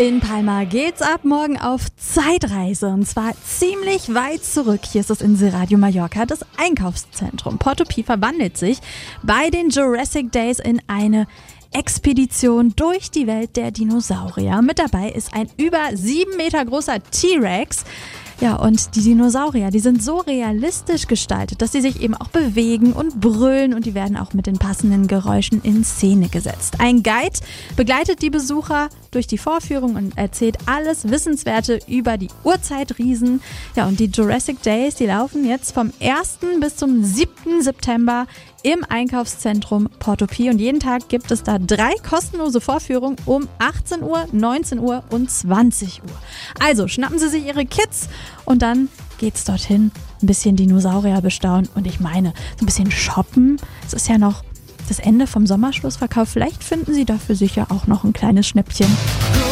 In Palma geht's ab morgen auf Zeitreise und zwar ziemlich weit zurück. Hier ist das Inselradio Mallorca. Das Einkaufszentrum Portopí verwandelt sich bei den Jurassic Days in eine Expedition durch die Welt der Dinosaurier. Mit dabei ist ein über 7 Meter großer T-Rex. Ja, und die Dinosaurier, die sind so realistisch gestaltet, dass sie sich eben auch bewegen und brüllen und die werden auch mit den passenden Geräuschen in Szene gesetzt. Ein Guide begleitet die Besucher durch die Vorführung und erzählt alles Wissenswerte über die Urzeitriesen. Ja, und die Jurassic Days, die laufen jetzt vom 1. bis zum 7. September im Einkaufszentrum Portopí und jeden Tag gibt es da 3 kostenlose Vorführungen um 18 Uhr, 19 Uhr und 20 Uhr. Also schnappen Sie sich Ihre Kids und dann geht's dorthin, ein bisschen Dinosaurier bestaunen und ich meine, so ein bisschen shoppen. Es ist ja noch das Ende vom Sommerschlussverkauf. Vielleicht finden Sie dafür sicher auch noch ein kleines Schnäppchen.